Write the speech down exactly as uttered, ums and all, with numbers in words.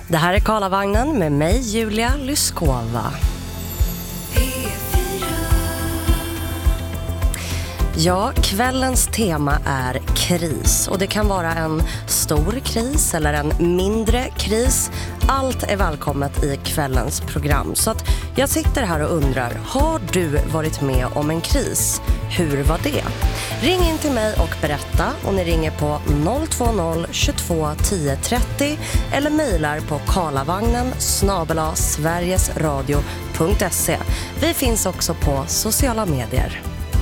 Det här är Karlavagnen med mig, Julia Lyskova. Ja, kvällens tema är kris. Och det kan vara en stor kris eller en mindre kris. Allt är välkommet i kvällens program. Så att jag sitter här och undrar, har du varit med om en kris? Hur var det? Ring in till mig och berätta. Och ni ringer på noll två noll tjugotvå tio trettio eller mejlar på karlavagnen snabel-a sverigesradio punkt se. Vi finns också på sociala medier.